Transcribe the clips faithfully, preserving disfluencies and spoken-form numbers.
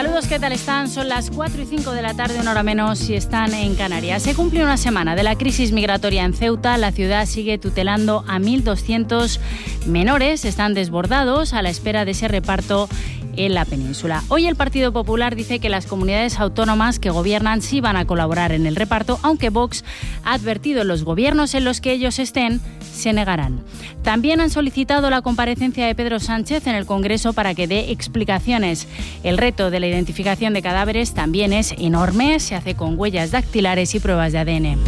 Saludos, ¿qué tal están? Son las cuatro y cinco de la tarde, una hora menos si están en Canarias. Se cumple una semana de la crisis migratoria en Ceuta. La ciudad sigue tutelando a mil doscientos menores. Están desbordados a la espera de ese reparto en la península. Hoy el Partido Popular dice que las comunidades autónomas que gobiernan sí van a colaborar en el reparto, aunque Vox ha advertido los gobiernos en los que ellos estén se negarán. También han solicitado la comparecencia de Pedro Sánchez en el Congreso para que dé explicaciones. El reto de la identificación de cadáveres también es enorme. Se hace con huellas dactilares y pruebas de A D N.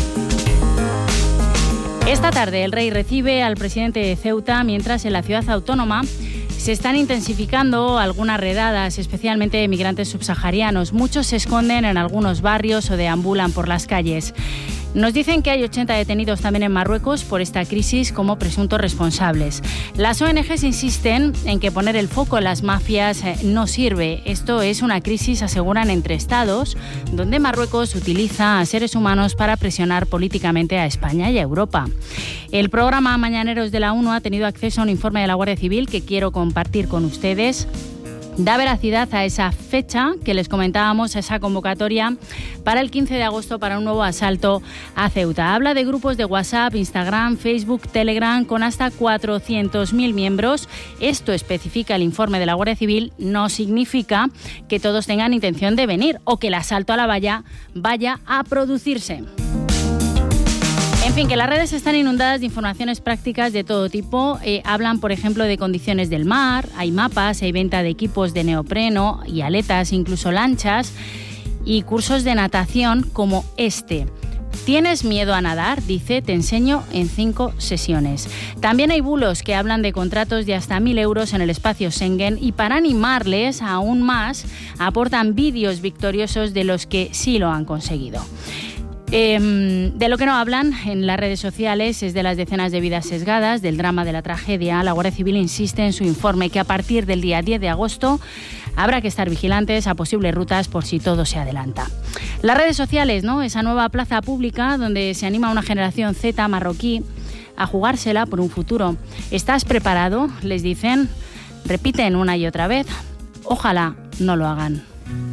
Esta tarde el Rey recibe al presidente de Ceuta, mientras en la ciudad autónoma se están intensificando algunas redadas, especialmente de migrantes subsaharianos. Muchos se esconden en algunos barrios o deambulan por las calles. Nos dicen que hay ochenta detenidos también en Marruecos por esta crisis como presuntos responsables. Las O N Ges insisten en que poner el foco en las mafias no sirve. Esto es una crisis, aseguran, entre estados, donde Marruecos utiliza a seres humanos para presionar políticamente a España y a Europa. El programa Mañaneros de la ONU ha tenido acceso a un informe de la Guardia Civil que quiero compartir con ustedes. Da veracidad a esa fecha que les comentábamos, a esa convocatoria para el quince de agosto para un nuevo asalto a Ceuta. Habla de grupos de WhatsApp, Instagram, Facebook, Telegram con hasta cuatrocientos mil miembros. Esto especifica el informe de la Guardia Civil. No significa que todos tengan intención de venir o que el asalto a la valla vaya a producirse. En fin, que las redes están inundadas de informaciones prácticas de todo tipo. Eh, hablan, por ejemplo, de condiciones del mar, hay mapas, hay venta de equipos de neopreno y aletas, incluso lanchas, y cursos de natación como este. ¿Tienes miedo a nadar? Dice, te enseño en cinco sesiones. También hay bulos que hablan de contratos de hasta mil euros en el espacio Schengen y para animarles aún más aportan vídeos victoriosos de los que sí lo han conseguido. Eh, de lo que no hablan en las redes sociales es de las decenas de vidas sesgadas, del drama de la tragedia. La Guardia Civil insiste en su informe que a partir del día diez de agosto habrá que estar vigilantes a posibles rutas por si todo se adelanta. Las redes sociales, ¿no? Esa nueva plaza pública donde se anima a una generación Z marroquí a jugársela por un futuro. ¿Estás preparado?, les dicen. Repiten una y otra vez. Ojalá no lo hagan.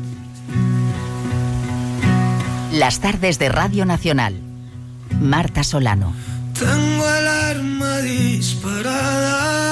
Las tardes de Radio Nacional. Marta Solano. Tengo el arma disparada